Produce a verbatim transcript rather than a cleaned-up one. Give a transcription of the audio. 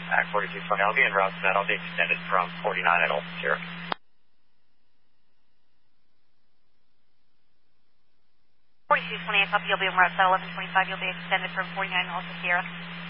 At forty-two twenty, I'll be en route to that. I'll be extended from forty-nine at Alpha Sierra. forty-two twenty, I copy. You'll be en route to eleven twenty-five. You'll be extended from forty-nine Alpha Sierra.